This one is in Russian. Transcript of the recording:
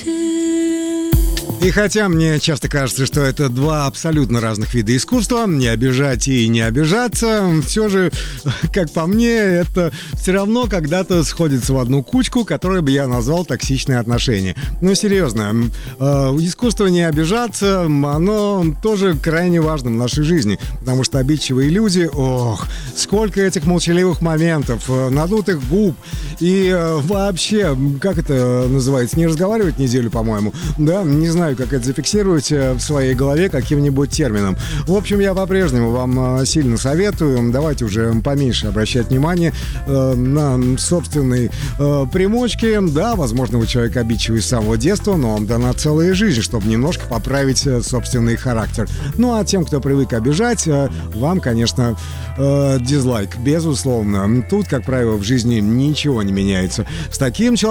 И хотя мне часто кажется, что это два абсолютно разных вида искусства, не обижать и не обижаться, все же, как по мне, это все равно когда-то сходится в одну кучку, которую бы я назвал токсичные отношения. Ну, серьезно, искусство не обижаться, оно тоже крайне важно в нашей жизни, потому что обидчивые люди, ох, сколько этих молчаливых моментов, надутых губ и вообще, как это называется, не разговаривать неделю, по-моему, да, не знаю, как это зафиксировать в своей голове каким-нибудь термином. В общем, я по-прежнему вам сильно советую, давайте уже поменьше обращать внимание на собственные примочки. Да, возможно, вы человек обидчивый с самого детства, но вам дана целая жизнь, чтобы немножко поправить собственный характер. Ну, а тем, кто привык обижать, вам, конечно, дизлайк, безусловно. Тут, как правило, в жизни ничего не меняется. С таким человеком